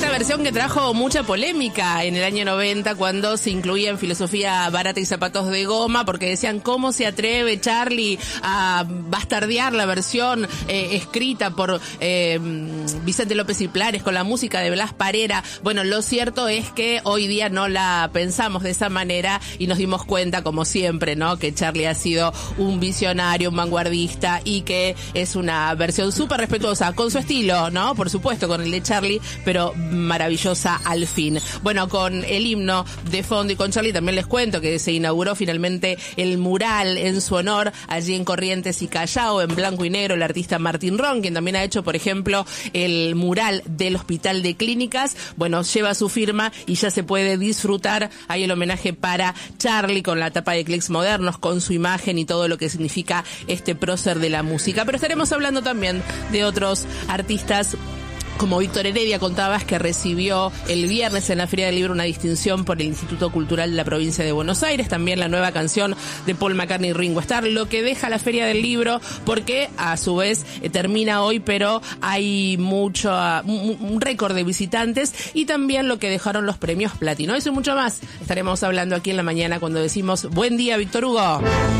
esta versión que trajo mucha polémica en el año 90 cuando se incluía en Filosofía Barata y Zapatos de Goma, porque decían cómo se atreve Charly a bastardear la versión escrita por Vicente López y Plares con la música de Blas Parera. Bueno, lo cierto es que hoy día no la pensamos de esa manera y nos dimos cuenta, como siempre, ¿no?, que Charly ha sido un visionario, un vanguardista y que es una versión súper respetuosa con su estilo, ¿no? Por supuesto, con el de Charly, pero maravillosa al fin. Bueno, con el himno de fondo y con Charly también les cuento que se inauguró finalmente el mural en su honor allí en Corrientes y Callao, en blanco y negro, el artista Martín Ron, quien también ha hecho, por ejemplo, el mural del Hospital de Clínicas. Bueno, lleva su firma y ya se puede disfrutar. Hay el homenaje para Charly con la tapa de Clics Modernos, con su imagen y todo lo que significa este prócer de la música. Pero estaremos hablando también de otros artistas, como Víctor Heredia. Contabas que recibió el viernes en la Feria del Libro una distinción por el Instituto Cultural de la Provincia de Buenos Aires. También la nueva canción de Paul McCartney y Ringo Starr, lo que deja la Feria del Libro, porque a su vez termina hoy, pero hay un récord de visitantes, y también lo que dejaron los premios Platino. Eso y mucho más estaremos hablando aquí en la mañana cuando decimos buen día, Víctor Hugo.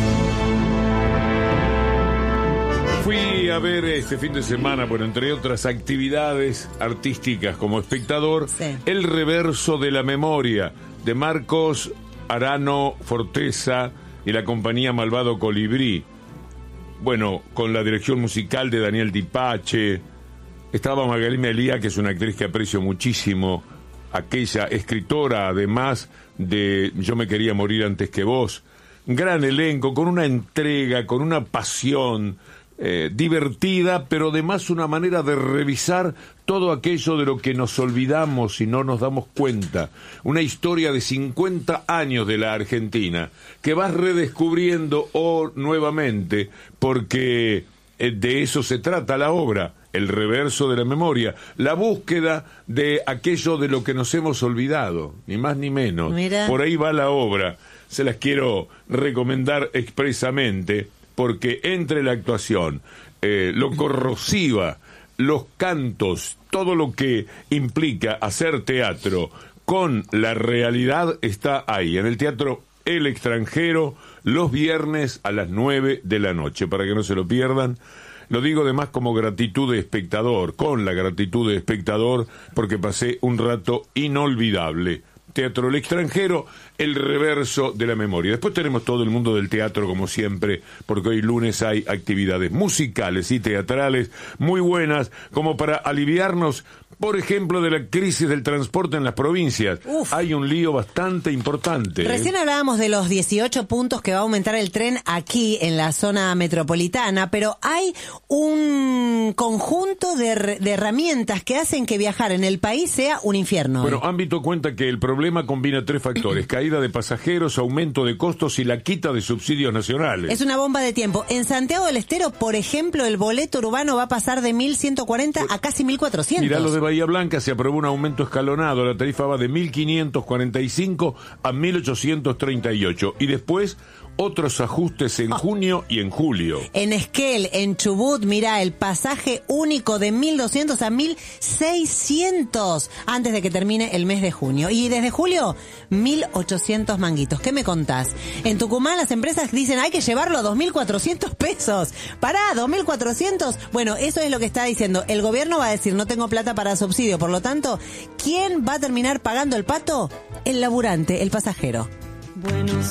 Fui a ver este fin de semana, bueno, entre otras actividades artísticas como espectador, sí, El Reverso de la Memoria, de Marcos Arano Forteza y la compañía Malvado Colibrí. Bueno, con la dirección musical de Daniel Dipache. Estaba Magalí Elía, que es una actriz que aprecio muchísimo, aquella escritora, además de Yo me quería morir antes que vos. Gran elenco, con una entrega, con una pasión divertida, pero además una manera de revisar todo aquello de lo que nos olvidamos y no nos damos cuenta. Una historia de 50 años de la Argentina que vas redescubriendo nuevamente, porque de eso se trata la obra, El Reverso de la Memoria, la búsqueda de aquello de lo que nos hemos olvidado, ni más ni menos. Mira. Por ahí va la obra, se las quiero recomendar expresamente, porque entre la actuación, lo corrosiva, los cantos, todo lo que implica hacer teatro con la realidad está ahí, en el Teatro El Extranjero, los viernes a las 9 de la noche, para que no se lo pierdan. Lo digo además como gratitud de espectador, con la gratitud de espectador, porque pasé un rato inolvidable. Teatro El Extranjero, El Reverso de la Memoria. Después tenemos todo el mundo del teatro, como siempre, porque hoy lunes hay actividades musicales y teatrales muy buenas, como para aliviarnos, por ejemplo, de la crisis del transporte en las provincias. Uf. Hay un lío bastante importante. Recién hablábamos de los 18 puntos que va a aumentar el tren aquí en la zona metropolitana, pero hay un conjunto de herramientas que hacen que viajar en el país sea un infierno. Bueno, Ámbito cuenta que el problema combina 3 factores: caída de pasajeros, aumento de costos y la quita de subsidios nacionales. Es una bomba de tiempo. En Santiago del Estero, por ejemplo, el boleto urbano va a pasar de 1.140 a casi 1.400. Mirá lo de Bahía Blanca, se aprobó un aumento escalonado. La tarifa va de 1.545 a 1.838. Y después otros ajustes en junio y en julio. En Esquel, en Chubut, mira, el pasaje único de 1.200 a 1.600 antes de que termine el mes de junio. Y desde julio, 1.800 manguitos. ¿Qué me contás? En Tucumán las empresas dicen hay que llevarlo a 2.400 pesos. Pará, 2.400. Bueno, eso es lo que está diciendo. El gobierno va a decir no tengo plata para subsidio. Por lo tanto, ¿quién va a terminar pagando el pato? El laburante, el pasajero. Buenos